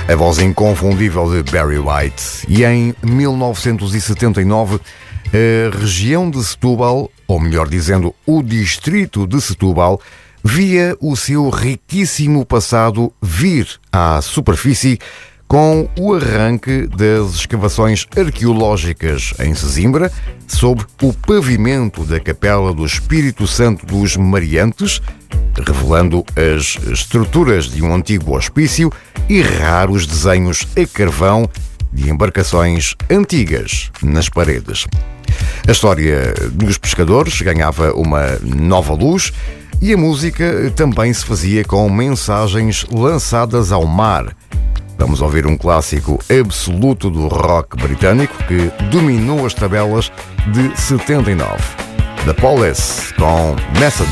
A voz inconfundível de Barry White. E em 1979, a região de Setúbal, ou melhor dizendo, o distrito de Setúbal, via o seu riquíssimo passado vir à superfície com o arranque das escavações arqueológicas em Sesimbra, sob o pavimento da Capela do Espírito Santo dos Mariantes, revelando as estruturas de um antigo hospício e raros desenhos a carvão de embarcações antigas nas paredes. A história dos pescadores ganhava uma nova luz e a música também se fazia com mensagens lançadas ao mar. Vamos ouvir um clássico absoluto do rock britânico que dominou as tabelas de 79. The Police com Message.